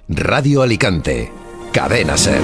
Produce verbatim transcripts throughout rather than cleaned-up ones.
Radio Alicante. Cadena SER.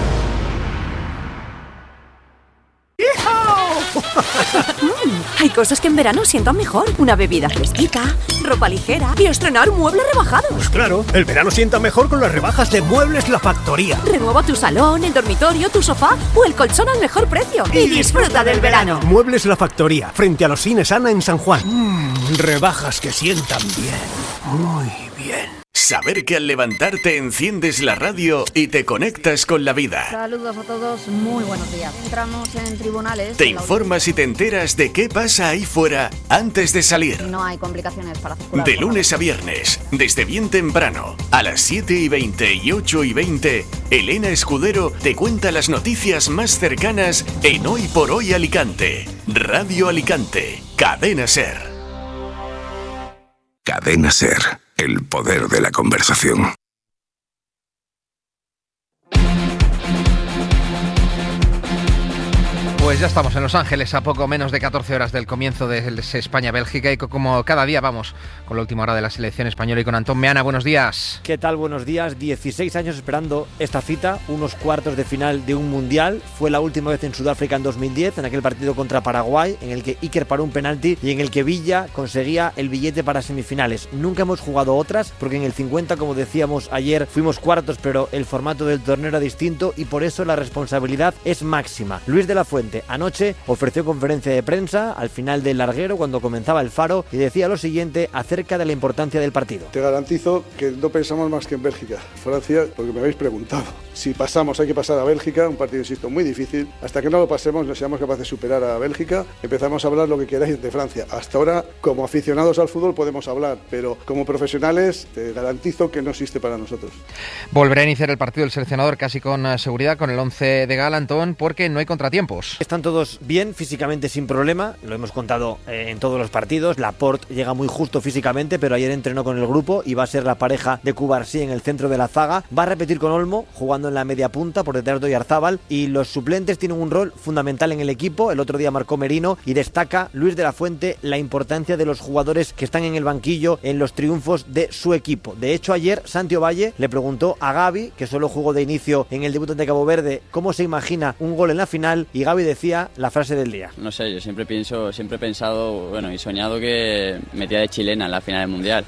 mm, hay cosas que en verano sientan mejor. Una bebida fresquita, ropa ligera y estrenar muebles rebajados. Pues claro, el verano sienta mejor con las rebajas de Muebles La Factoría. Renueva tu salón, el dormitorio, tu sofá o el colchón al mejor precio. Y, y disfruta del verano. Muebles La Factoría, frente a los cines Ana en San Juan. Mmm, rebajas que sientan bien. Muy bien. Saber que al levantarte enciendes la radio y te conectas con la vida. Saludos a todos, muy buenos días. Entramos en tribunales. Te informas y te enteras de qué pasa ahí fuera antes de salir. No hay complicaciones para circular. De lunes a viernes, desde bien temprano, a las siete y veinte y ocho y veinte, Elena Escudero te cuenta las noticias más cercanas en Hoy por Hoy Alicante. Radio Alicante, Cadena SER. Cadena SER. El poder de la conversación. Pues ya estamos en Los Ángeles, a poco menos de catorce horas del comienzo de España-Bélgica, y como cada día vamos con la última hora de la selección española y con Antón Meana. Buenos días. ¿Qué tal? Buenos días. dieciséis años esperando esta cita, unos cuartos de final de un mundial. Fue la última vez en Sudáfrica en dos mil diez, en aquel partido contra Paraguay, en el que Iker paró un penalti y en el que Villa conseguía el billete para semifinales. Nunca hemos jugado otras, porque en el cincuenta, como decíamos ayer, fuimos cuartos, pero el formato del torneo era distinto y por eso la responsabilidad es máxima. Luis de la Fuente anoche ofreció conferencia de prensa al final del larguero cuando comenzaba el Faro y decía lo siguiente acerca de la importancia del partido. Te garantizo que no pensamos más que en Bélgica. Francia, porque me habéis preguntado. Si pasamos, hay que pasar a Bélgica, un partido, insisto, muy difícil. Hasta que no lo pasemos, no seamos capaces de superar a Bélgica, empezamos a hablar lo que queráis de Francia. Hasta ahora, como aficionados al fútbol podemos hablar, pero como profesionales te garantizo que no existe para nosotros. Volverá a iniciar el partido del seleccionador casi con seguridad con el once de gala, Antón, porque no hay contratiempos. Están todos bien, físicamente sin problema, lo hemos contado eh, en todos los partidos. Laporte llega muy justo físicamente, pero ayer entrenó con el grupo y va a ser la pareja de Cubarsí en el centro de la zaga. Va a repetir con Olmo, jugando en la media punta por detrás de Oyarzábal, y los suplentes tienen un rol fundamental en el equipo. El otro día marcó Merino y destaca Luis de la Fuente la importancia de los jugadores que están en el banquillo en los triunfos de su equipo. De hecho, ayer Santi Ovalle le preguntó a Gavi, que solo jugó de inicio en el debut ante Cabo Verde, cómo se imagina un gol en la final, y Gavi decía la frase del día. No sé, yo siempre pienso, siempre he pensado, bueno, y soñado que metía de chilena en la final del Mundial.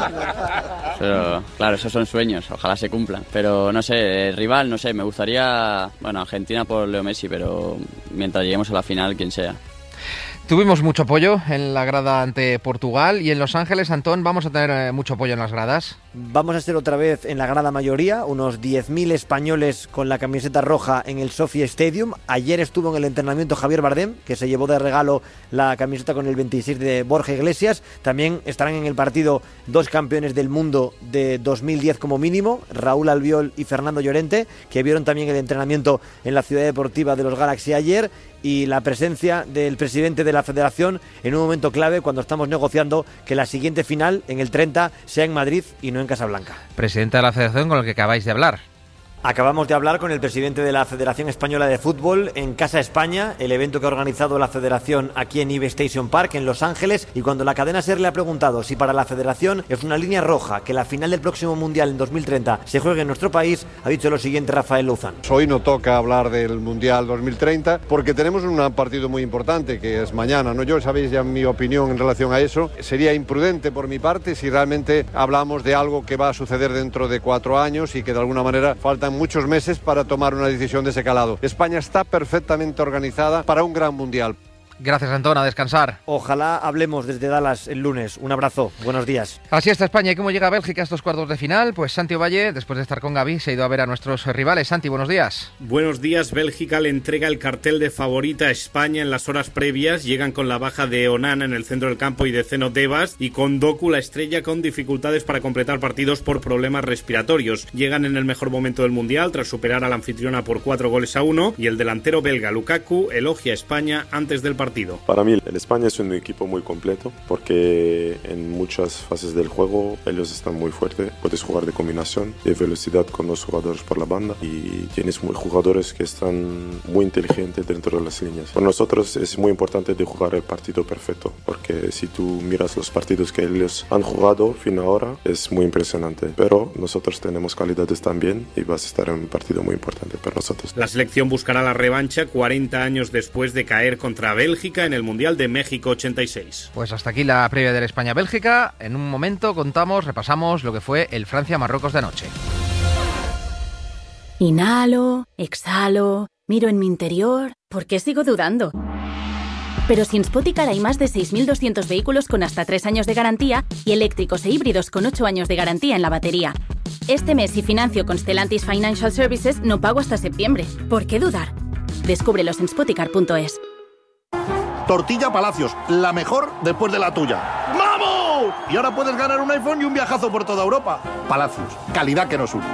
Pero claro, esos son sueños, ojalá se cumplan. Pero no sé, el rival, no sé, me gustaría, bueno, Argentina por Leo Messi, pero mientras lleguemos a la final, quien sea. Tuvimos mucho apoyo en la grada ante Portugal, y en Los Ángeles, Antón, vamos a tener eh, mucho apoyo en las gradas. Vamos a estar otra vez en la grada mayoría, unos diez mil españoles con la camiseta roja en el Sophie Stadium. Ayer estuvo en el entrenamiento Javier Bardem, que se llevó de regalo la camiseta con el veintiséis de Borja Iglesias. También estarán en el partido dos campeones del mundo de dos mil diez como mínimo, Raúl Albiol y Fernando Llorente, que vieron también el entrenamiento en la ciudad deportiva de los Galaxy ayer, y la presencia del presidente de la federación en un momento clave cuando estamos negociando que la siguiente final, en el treinta, sea en Madrid y no en Casablanca. Presidente de la federación con el que acabáis de hablar. Acabamos de hablar con el presidente de la Federación Española de Fútbol en Casa España, el evento que ha organizado la Federación aquí en Ibe Station Park, en Los Ángeles, y cuando la cadena SER le ha preguntado si para la Federación es una línea roja que la final del próximo Mundial en dos mil treinta se juegue en nuestro país, ha dicho lo siguiente Rafael Louzán. Hoy no toca hablar del Mundial dos mil treinta porque tenemos un partido muy importante que es mañana, ¿no? Yo sabéis ya mi opinión en relación a eso. Sería imprudente por mi parte si realmente hablamos de algo que va a suceder dentro de cuatro años y que de alguna manera faltan muchos meses para tomar una decisión de ese calado. España está perfectamente organizada para un gran mundial. Gracias, Antón, a descansar. Ojalá hablemos desde Dallas el lunes. Un abrazo, buenos días. Así está España. ¿Y cómo llega Bélgica a estos cuartos de final? Pues Santi Ovalle, después de estar con Gavi, se ha ido a ver a nuestros rivales. Santi, buenos días. Buenos días. Bélgica le entrega el cartel de favorita a España en las horas previas. Llegan con la baja de Onana en el centro del campo y de Zeno Devas, y con Doku, la estrella, con dificultades para completar partidos por problemas respiratorios. Llegan en el mejor momento del Mundial tras superar a la anfitriona por cuatro goles a uno, y el delantero belga Lukaku elogia a España antes del partido. partido. Para mí el España es un equipo muy completo porque en muchas fases del juego ellos están muy fuertes. Puedes jugar de combinación, de velocidad con dos jugadores por la banda y tienes muy jugadores que están muy inteligentes dentro de las líneas. Para nosotros es muy importante de jugar el partido perfecto porque si tú miras los partidos que ellos han jugado fin ahora es muy impresionante. Pero nosotros tenemos calidades también y vas a estar en un partido muy importante para nosotros. La selección buscará la revancha cuarenta años después de caer contra Bélgica en el Mundial de México ochenta y seis. Pues hasta aquí la previa del España-Bélgica. En un momento contamos, repasamos lo que fue el Francia-Marruecos de anoche. Inhalo, exhalo, miro en mi interior. ¿Por qué sigo dudando? Pero si en Spoticar hay más de seis mil doscientos vehículos con hasta tres años de garantía y eléctricos e híbridos con ocho años de garantía en la batería. Este mes, si financio con Stellantis Financial Services, no pago hasta septiembre. ¿Por qué dudar? Descúbrelos en spoticar punto es. Tortilla Palacios, la mejor después de la tuya. ¡Vamos! Y ahora puedes ganar un iPhone y un viajazo por toda Europa. Palacios, calidad que nos une.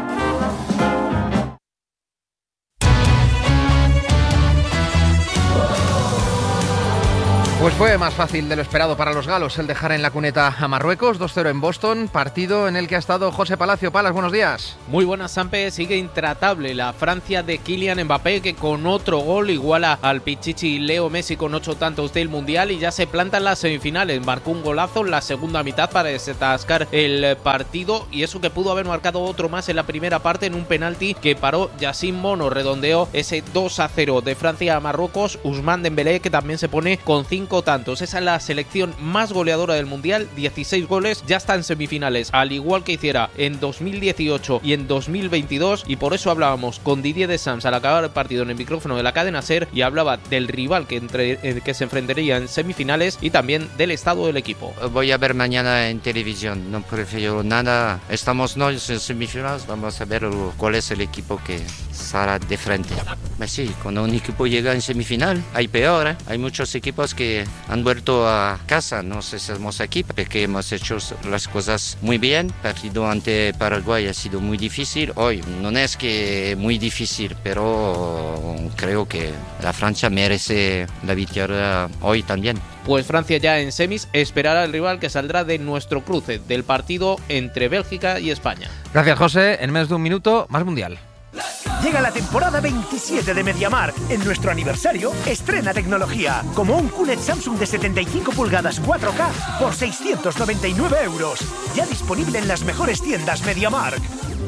Pues fue más fácil de lo esperado para los galos el dejar en la cuneta a Marruecos, dos cero en Boston, partido en el que ha estado José Palacio. Palas, buenos días. Muy buenas, Sampe. Sigue intratable la Francia de Kylian Mbappé, que con otro gol iguala al Pichichi Leo Messi con ocho tantos del Mundial y ya se planta en las semifinales. Marcó un golazo en la segunda mitad para desatascar el partido y eso que pudo haber marcado otro más en la primera parte en un penalti que paró Yacine Mono. Redondeó ese dos a cero de Francia a Marruecos. Ousmane Dembélé, que también se pone con cinco tantos. Esa es la selección más goleadora del Mundial, dieciséis goles, ya está en semifinales, al igual que hiciera en dos mil dieciocho y en dos mil veintidós, y por eso hablábamos con Didier Deschamps al acabar el partido en el micrófono de la cadena SER y hablaba del rival que, entre, eh, que se enfrentaría en semifinales y también del estado del equipo. Voy a ver mañana en televisión, no prefiero nada. Estamos no en semifinales, vamos a ver cuál es el equipo que saldrá de frente. Pues sí, cuando un equipo llega en semifinal, hay peor, ¿eh? Hay muchos equipos que han vuelto a casa, no sé si estamos aquí porque hemos hecho las cosas muy bien. El partido ante Paraguay ha sido muy difícil, hoy no es que muy difícil, pero creo que la Francia merece la victoria hoy también. Pues Francia ya en semis esperará al rival que saldrá de nuestro cruce, del partido entre Bélgica y España. Gracias, José. En menos de un minuto, más Mundial. Llega la temporada veintisiete de MediaMarkt. En nuestro aniversario, estrena tecnología, como un Q L E D Samsung de setenta y cinco pulgadas cuatro K por seiscientos noventa y nueve euros. Ya disponible en las mejores tiendas MediaMarkt.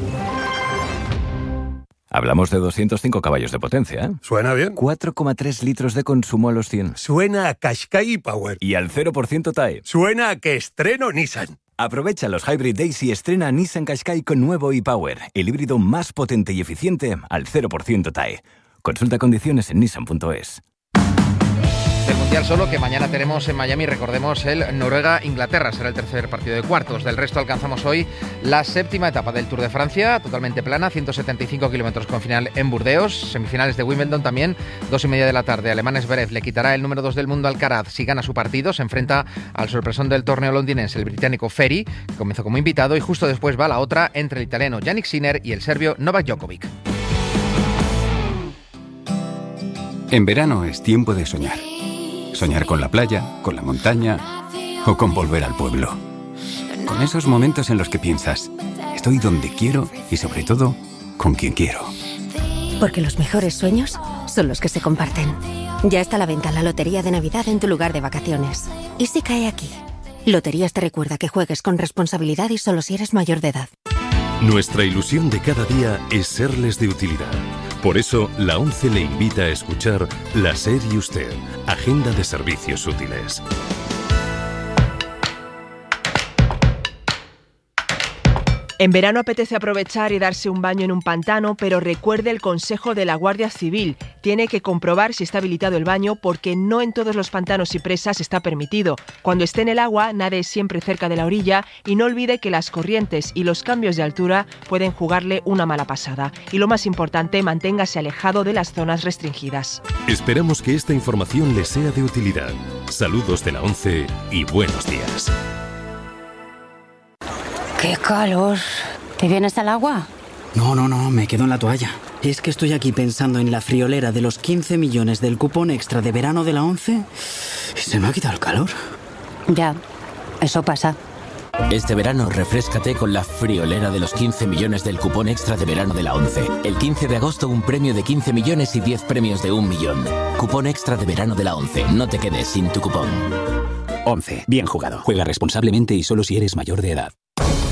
Hablamos de doscientos cinco caballos de potencia, ¿eh? Suena bien. cuatro coma tres litros de consumo a los cien. Suena a Qashqai Power. Y al cero por ciento T A E. Suena a que estreno Nissan. Aprovecha los Hybrid Days y estrena Nissan Qashqai con nuevo e-Power, el híbrido más potente y eficiente al cero por ciento T A E. Consulta condiciones en nissan punto es. Del Mundial solo, que mañana tenemos en Miami, recordemos, el Noruega-Inglaterra, será el tercer partido de cuartos. Del resto alcanzamos hoy la séptima etapa del Tour de Francia, totalmente plana, ciento setenta y cinco kilómetros con final en Burdeos. Semifinales de Wimbledon también, dos y media de la tarde. Alemán Zverev le quitará el número dos del mundo al Alcaraz si gana su partido. Se enfrenta al sorpresón del torneo londinense, el británico Ferry, que comenzó como invitado, y justo después va la otra entre el italiano Yannick Sinner y el serbio Novak Djokovic. En verano es tiempo de soñar. Soñar con la playa, con la montaña o con volver al pueblo. Con esos momentos en los que piensas, estoy donde quiero y sobre todo, con quien quiero. Porque los mejores sueños son los que se comparten. Ya está a la venta la Lotería de Navidad en tu lugar de vacaciones. ¿Y si cae aquí? Loterías te recuerda que juegues con responsabilidad y solo si eres mayor de edad. Nuestra ilusión de cada día es serles de utilidad. Por eso, la ONCE le invita a escuchar La SER y Usted, Agenda de Servicios Útiles. En verano apetece aprovechar y darse un baño en un pantano, pero recuerde el consejo de la Guardia Civil. Tiene que comprobar si está habilitado el baño porque no en todos los pantanos y presas está permitido. Cuando esté en el agua, nade siempre cerca de la orilla y no olvide que las corrientes y los cambios de altura pueden jugarle una mala pasada. Y lo más importante, manténgase alejado de las zonas restringidas. Esperamos que esta información le sea de utilidad. Saludos de la ONCE y buenos días. ¡Qué calor! ¿Te vienes al agua? No, no, no, me quedo en la toalla. Es que estoy aquí pensando en la friolera de los quince millones del cupón extra de verano de la ONCE y se me ha quitado el calor. Ya, eso pasa. Este verano refréscate con la friolera de los quince millones del cupón extra de verano de la ONCE. El quince de agosto un premio de quince millones y diez premios de un millón. Cupón extra de verano de la ONCE. No te quedes sin tu cupón. ONCE. Bien jugado. Juega responsablemente y solo si eres mayor de edad.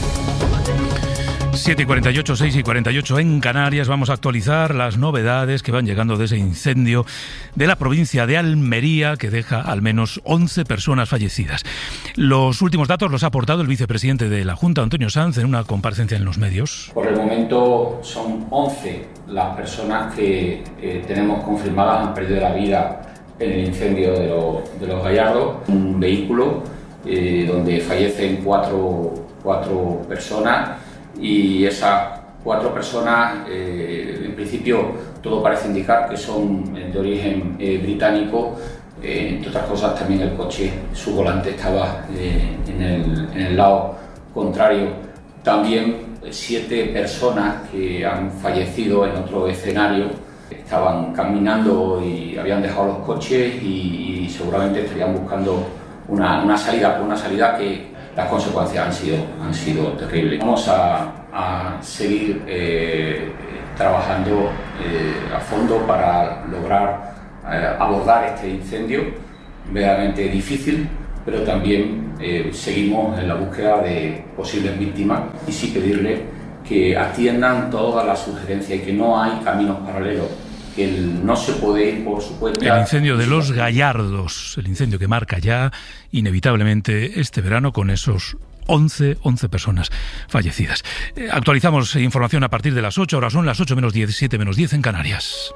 siete y cuarenta y ocho, seis y cuarenta y ocho en Canarias. Vamos a actualizar las novedades que van llegando de ese incendio de la provincia de Almería que deja al menos once personas fallecidas. Los últimos datos los ha aportado el vicepresidente de la Junta, Antonio Sanz, en una comparecencia en los medios. Por el momento son once las personas que eh, tenemos confirmadas han perdido la vida en el incendio de, lo, de los Gallardos. Un vehículo eh, donde fallecen cuatro, cuatro personas. Y esas cuatro personas, eh, en principio, todo parece indicar que son de origen eh, británico. Eh, entre otras cosas, también el coche, su volante estaba eh, en, el, en el lado contrario. También siete personas que han fallecido en otro escenario. Estaban caminando y habían dejado los coches y, y seguramente estarían buscando una, una salida, por una salida que las consecuencias han sido, han sido terribles. Vamos a, a seguir eh, trabajando eh, a fondo para lograr eh, abordar este incendio, verdaderamente difícil, pero también eh, seguimos en la búsqueda de posibles víctimas y sí pedirle que atiendan todas las sugerencias y que no hay caminos paralelos. Que el, no se puede ir por su cuenta. El incendio de los Gallardos, el incendio que marca ya inevitablemente este verano con esos once, once personas fallecidas. Eh, actualizamos información a partir de las ocho, ahora son las ocho menos diez, siete menos diez en Canarias.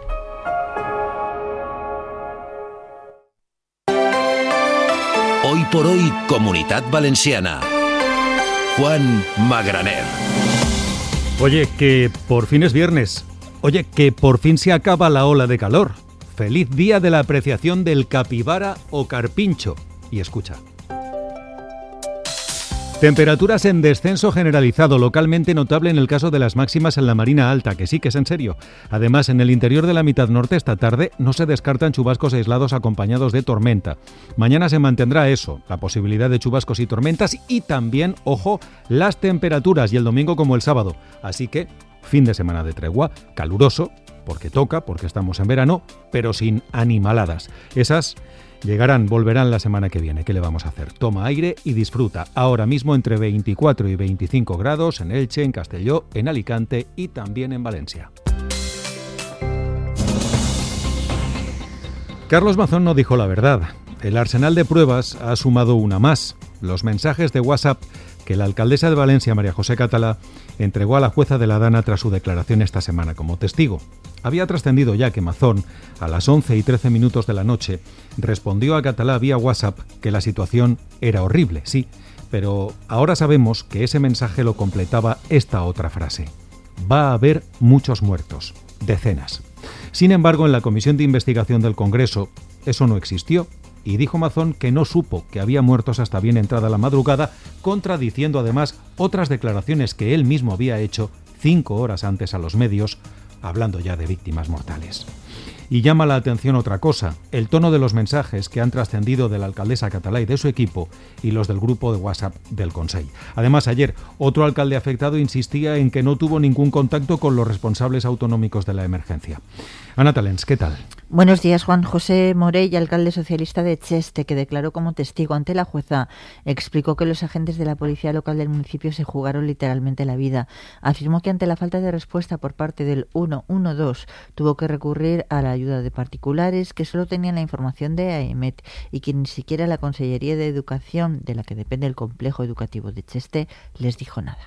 Hoy por hoy, Comunitat Valenciana. Juan Magraner. Oye, que por fin es viernes. Oye, que por fin se acaba la ola de calor. Feliz día de la apreciación del capibara o carpincho. Y escucha. Temperaturas en descenso generalizado, localmente notable en el caso de las máximas en la Marina Alta, que sí que es en serio. Además, en el interior de la mitad norte esta tarde no se descartan chubascos aislados acompañados de tormenta. Mañana se mantendrá eso, la posibilidad de chubascos y tormentas y también, ojo, las temperaturas y el domingo como el sábado. Así que, fin de semana de tregua, caluroso, porque toca, porque estamos en verano, pero sin animaladas. Esas llegarán, volverán la semana que viene. ¿Qué le vamos a hacer? Toma aire y disfruta. Ahora mismo entre veinticuatro y veinticinco grados en Elche, en Castelló, en Alicante y también en Valencia. Carlos Mazón no dijo la verdad. El arsenal de pruebas ha sumado una más. Los mensajes de WhatsApp que la alcaldesa de Valencia, María José Catalá, entregó a la jueza de la Dana tras su declaración esta semana como testigo. Había trascendido ya que Mazón, a las once y trece minutos de la noche, respondió a Catalá vía WhatsApp que la situación era horrible, sí, pero ahora sabemos que ese mensaje lo completaba esta otra frase. Va a haber muchos muertos, decenas. Sin embargo, en la Comisión de Investigación del Congreso, eso no existió. Y dijo Mazón que no supo que había muertos hasta bien entrada la madrugada, contradiciendo además otras declaraciones que él mismo había hecho cinco horas antes a los medios, hablando ya de víctimas mortales. Y llama la atención otra cosa, el tono de los mensajes que han trascendido de la alcaldesa Catalá y de su equipo y los del grupo de WhatsApp del Consell. Además, ayer, otro alcalde afectado insistía en que no tuvo ningún contacto con los responsables autonómicos de la emergencia. Ana Talens, ¿qué tal? Buenos días. Juan José Morell, alcalde socialista de Cheste, que declaró como testigo ante la jueza, explicó que los agentes de la policía local del municipio se jugaron literalmente la vida. Afirmó que ante la falta de respuesta por parte del ciento doce tuvo que recurrir a la ayuda de particulares que solo tenían la información de AEMET y que ni siquiera la Consellería de Educación, de la que depende el complejo educativo de Cheste, les dijo nada.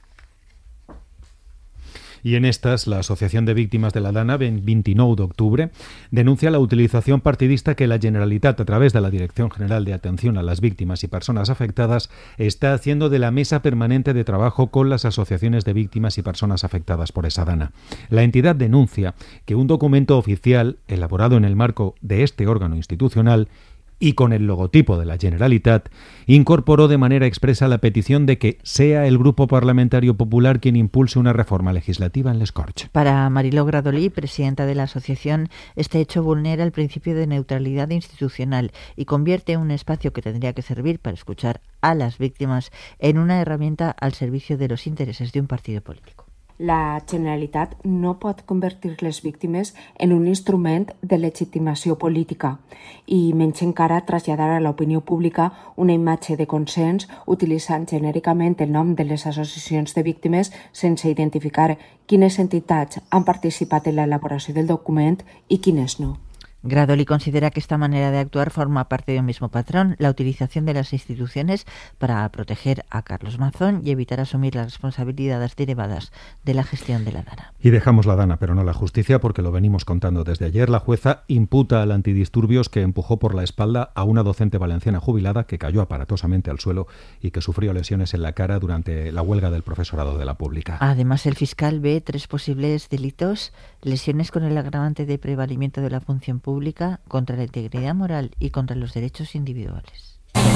Y en estas, la Asociación de Víctimas de la Dana, veintinueve de octubre, denuncia la utilización partidista que la Generalitat, a través de la Dirección General de Atención a las Víctimas y Personas Afectadas, está haciendo de la Mesa Permanente de Trabajo con las asociaciones de víctimas y personas afectadas por esa Dana. La entidad denuncia que un documento oficial, elaborado en el marco de este órgano institucional, y con el logotipo de la Generalitat, incorporó de manera expresa la petición de que sea el Grupo Parlamentario Popular quien impulse una reforma legislativa en les Corts. Para Mariló Gradolí, presidenta de la asociación, este hecho vulnera el principio de neutralidad institucional y convierte un espacio que tendría que servir para escuchar a las víctimas en una herramienta al servicio de los intereses de un partido político. La Generalitat no pot convertir les víctimes en un instrument de legitimació política i menys encara traslladar a l'opinió pública una imatge de consens utilitzant genèricament el nom de les associacions de víctimes sense identificar quines entitats han participat en l'elaboració del document i quines no. Gradolí considera que esta manera de actuar forma parte de un mismo patrón, la utilización de las instituciones para proteger a Carlos Mazón y evitar asumir las responsabilidades derivadas de la gestión de la Dana. Y dejamos la Dana, pero no la justicia, porque lo venimos contando desde ayer. La jueza imputa al antidisturbios que empujó por la espalda a una docente valenciana jubilada que cayó aparatosamente al suelo y que sufrió lesiones en la cara durante la huelga del profesorado de la pública. Además, el fiscal ve tres posibles delitos: lesiones con el agravante de prevalimiento de la función pública, pública, contra la integridad moral y contra los derechos individuales.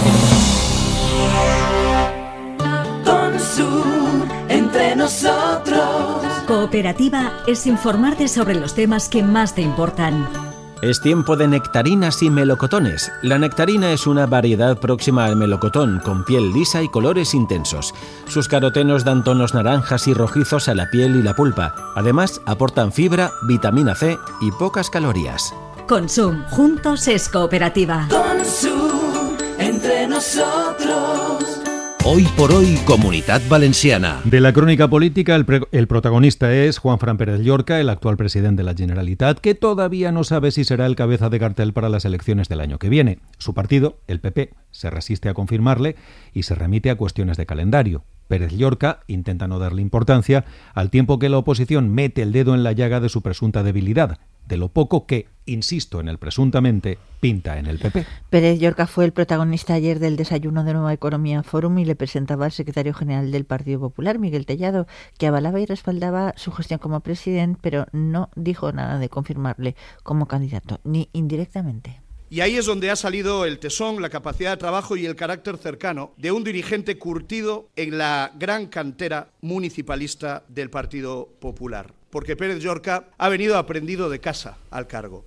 Consum, entre nosotros. Cooperativa es informarte sobre los temas que más te importan. Es tiempo de nectarinas y melocotones. La nectarina es una variedad próxima al melocotón, con piel lisa y colores intensos. Sus carotenos dan tonos naranjas y rojizos a la piel y la pulpa. Además, aportan fibra, vitamina C y pocas calorías. Consum, juntos es cooperativa. Consum, entre nosotros. Hoy por hoy, Comunitat Valenciana. De la crónica política, el, pre- el protagonista es Juanfran Pérez Llorca, el actual presidente de la Generalitat, que todavía no sabe si será el cabeza de cartel para las elecciones del año que viene. Su partido, el P P, se resiste a confirmarle y se remite a cuestiones de calendario. Pérez Llorca intenta no darle importancia, al tiempo que la oposición mete el dedo en la llaga de su presunta debilidad, de lo poco que, insisto en el presuntamente, pinta en el P P. Pérez Llorca fue el protagonista ayer del desayuno de Nueva Economía Fórum y le presentaba al secretario general del Partido Popular, Miguel Tellado, que avalaba y respaldaba su gestión como presidente, pero no dijo nada de confirmarle como candidato, ni indirectamente. Y ahí es donde ha salido el tesón, la capacidad de trabajo y el carácter cercano de un dirigente curtido en la gran cantera municipalista del Partido Popular. Porque Pérez Llorca ha venido aprendido de casa al cargo.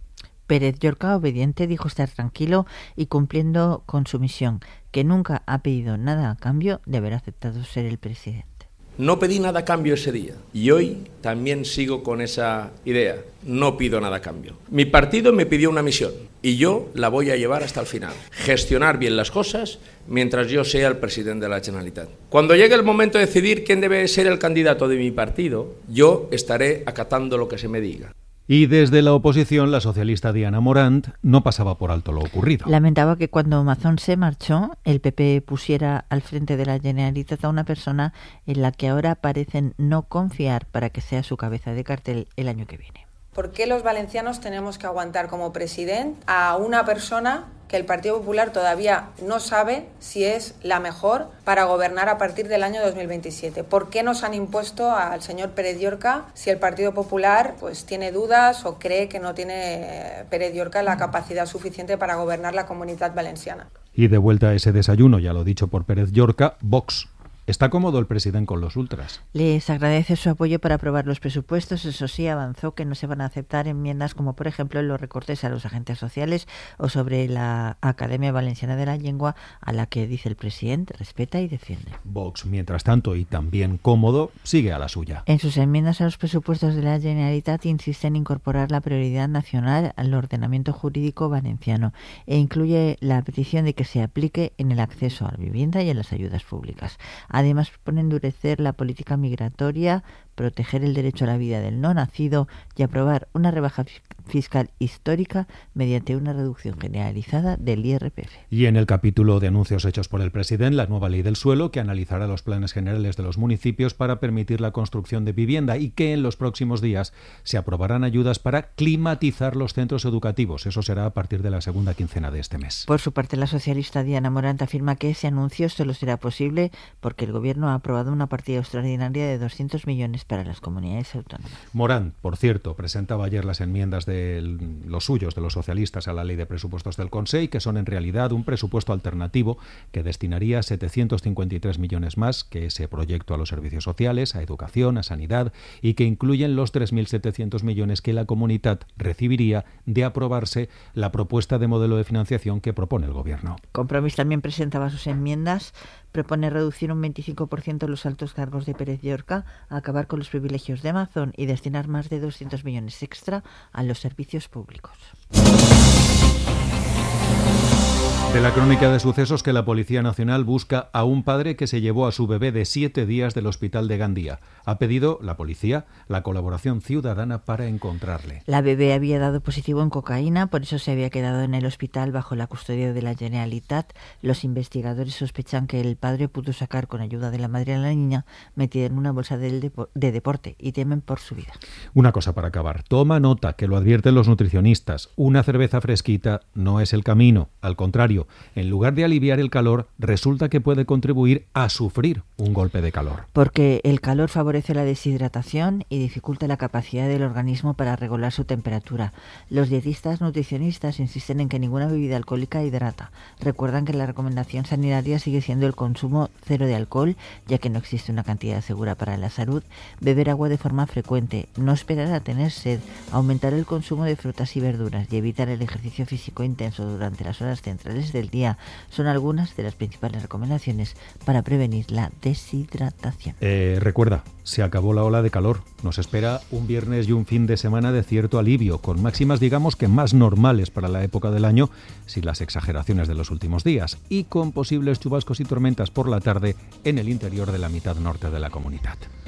Pérez Llorca, obediente, dijo estar tranquilo y cumpliendo con su misión, que nunca ha pedido nada a cambio de haber aceptado ser el presidente. No pedí nada a cambio ese día y hoy también sigo con esa idea. No pido nada a cambio. Mi partido me pidió una misión y yo la voy a llevar hasta el final. Gestionar bien las cosas mientras yo sea el presidente de la Generalitat. Cuando llegue el momento de decidir quién debe ser el candidato de mi partido, yo estaré acatando lo que se me diga. Y desde la oposición, la socialista Diana Morant no pasaba por alto lo ocurrido. Lamentaba que cuando Mazón se marchó, el P P pusiera al frente de la Generalitat a una persona en la que ahora parecen no confiar para que sea su cabeza de cartel el año que viene. ¿Por qué los valencianos tenemos que aguantar como presidente a una persona que el Partido Popular todavía no sabe si es la mejor para gobernar a partir del año dos mil veintisiete? ¿Por qué nos han impuesto al señor Pérez Llorca si el Partido Popular pues tiene dudas o cree que no tiene Pérez Llorca la capacidad suficiente para gobernar la Comunitat Valenciana? Y de vuelta a ese desayuno, ya lo dicho por Pérez Llorca, Vox. ¿Está cómodo el presidente con los ultras? Les agradece su apoyo para aprobar los presupuestos. Eso sí, avanzó que no se van a aceptar enmiendas como, por ejemplo, los recortes a los agentes sociales o sobre la Academia Valenciana de la Lengua, a la que, dice el presidente, respeta y defiende. Vox, mientras tanto, y también cómodo, sigue a la suya. En sus enmiendas a los presupuestos de la Generalitat insiste en incorporar la prioridad nacional al ordenamiento jurídico valenciano e incluye la petición de que se aplique en el acceso a la vivienda y en las ayudas públicas. Además, propone endurecer la política migratoria, proteger el derecho a la vida del no nacido y aprobar una rebaja fiscal histórica mediante una reducción generalizada del I R P F. Y en el capítulo de anuncios hechos por el presidente, la nueva ley del suelo, que analizará los planes generales de los municipios para permitir la construcción de vivienda y que en los próximos días se aprobarán ayudas para climatizar los centros educativos. Eso será a partir de la segunda quincena de este mes. Por su parte, la socialista Diana Morant afirma que ese anuncio solo será posible porque el Gobierno ha aprobado una partida extraordinaria de doscientos millones para las comunidades autónomas. Morán, por cierto, presentaba ayer las enmiendas de los suyos, de los socialistas, a la Ley de Presupuestos del Consejo, que son en realidad un presupuesto alternativo que destinaría setecientos cincuenta y tres millones más que ese proyecto a los servicios sociales, a educación, a sanidad, y que incluyen los tres mil setecientos millones que la Comunitat recibiría de aprobarse la propuesta de modelo de financiación que propone el Gobierno. Compromís también presentaba sus enmiendas. Propone reducir un veinticinco por ciento los altos cargos de Pérez Llorca, acabar con los privilegios de Amazon y destinar más de doscientos millones extra a los servicios públicos. De la crónica de sucesos que la Policía Nacional busca a un padre que se llevó a su bebé de siete días del hospital de Gandía. Ha pedido la policía la colaboración ciudadana para encontrarle. La bebé había dado positivo en cocaína, por eso se había quedado en el hospital bajo la custodia de la Generalitat. Los investigadores sospechan que el padre pudo sacar con ayuda de la madre a la niña metida en una bolsa de, depo- de deporte y temen por su vida. Una cosa para acabar. Toma nota, que lo advierten los nutricionistas. Una cerveza fresquita no es el camino. Al contrario, en lugar de aliviar el calor, resulta que puede contribuir a sufrir un golpe de calor. Porque el calor favorece la deshidratación y dificulta la capacidad del organismo para regular su temperatura. Los dietistas nutricionistas insisten en que ninguna bebida alcohólica hidrata. Recuerdan que la recomendación sanitaria sigue siendo el consumo cero de alcohol, ya que no existe una cantidad segura para la salud, beber agua de forma frecuente, no esperar a tener sed, aumentar el consumo de frutas y verduras y evitar el ejercicio físico intenso durante las horas centrales del día son algunas de las principales recomendaciones para prevenir la deshidratación. Eh, recuerda, se acabó la ola de calor. Nos espera un viernes y un fin de semana de cierto alivio, con máximas digamos que más normales para la época del año, sin las exageraciones de los últimos días, y con posibles chubascos y tormentas por la tarde en el interior de la mitad norte de la Comunitat.